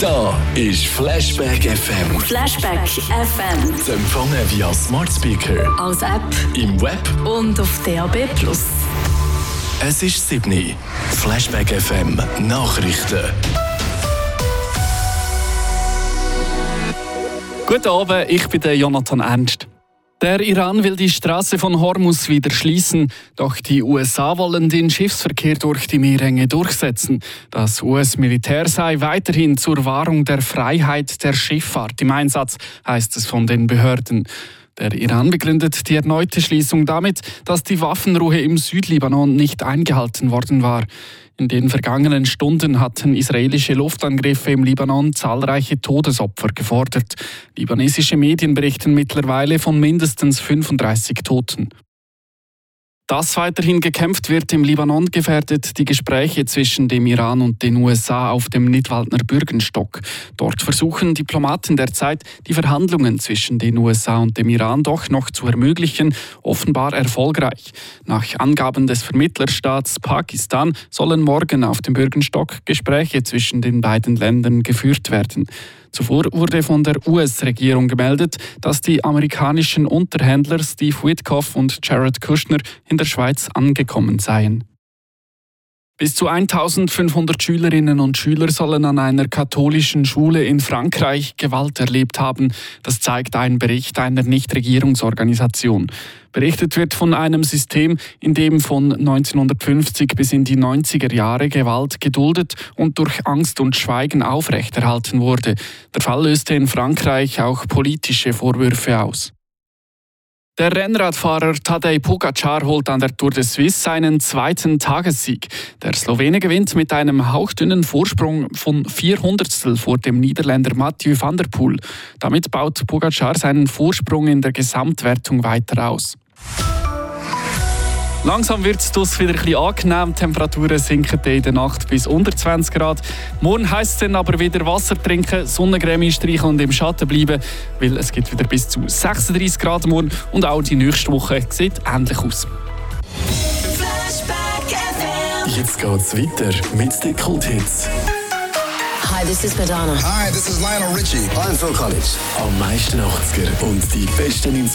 Da ist Flashback FM. Flashback FM. Zu empfangen via Smart Speaker, Als App im Web. und auf DAB+. Es ist 7 Uhr. Flashback FM Nachrichten. Guten Abend, ich bin der Jonathan Ernst. Der Iran will die Straße von Hormuz wieder schließen, doch die USA wollen den Schiffsverkehr durch die Meerenge durchsetzen. Das US-Militär sei weiterhin zur Wahrung der Freiheit der Schifffahrt im Einsatz, heißt es von den Behörden. Der Iran begründet die erneute Schließung damit, dass die Waffenruhe im Südlibanon nicht eingehalten worden war. In den vergangenen Stunden hatten israelische Luftangriffe im Libanon zahlreiche Todesopfer gefordert. Libanesische Medien berichten mittlerweile von mindestens 35 Toten. Dass weiterhin gekämpft wird im Libanon, gefährdet die Gespräche zwischen dem Iran und den USA auf dem Nidwaldner Bürgenstock. Dort versuchen Diplomaten derzeit, die Verhandlungen zwischen den USA und dem Iran doch noch zu ermöglichen, offenbar erfolgreich. Nach Angaben des Vermittlerstaats Pakistan sollen morgen auf dem Bürgenstock Gespräche zwischen den beiden Ländern geführt werden. Zuvor wurde von der US-Regierung gemeldet, dass die amerikanischen Unterhändler Steve Witkoff und Jared Kushner in der Schweiz angekommen seien. Bis zu 1500 Schülerinnen und Schüler sollen an einer katholischen Schule in Frankreich Gewalt erlebt haben. Das zeigt ein Bericht einer Nichtregierungsorganisation. Berichtet wird von einem System, in dem von 1950 bis in die 90er Jahre Gewalt geduldet und durch Angst und Schweigen aufrechterhalten wurde. Der Fall löste in Frankreich auch politische Vorwürfe aus. Der Rennradfahrer Tadej Pogačar holt an der Tour de Suisse seinen zweiten Tagessieg. Der Slowene gewinnt mit einem hauchdünnen Vorsprung von 400stel vor dem Niederländer Mathieu van der Poel. Damit baut Pogačar seinen Vorsprung in der Gesamtwertung weiter aus. Langsam wird es wieder ein bisschen angenehm. Die Temperaturen sinken in der Nacht bis unter 20 Grad. Morgen heisst es dann aber wieder Wasser trinken, Sonnencreme streichen und im Schatten bleiben, weil es gibt wieder bis zu 36 Grad morgen und auch die nächste Woche sieht ähnlich aus. Jetzt geht's weiter mit den Kulthits. Hi, this is Madonna. Hi, this is Lionel Richie. I'm Phil Collins. Am meisten 80er und die besten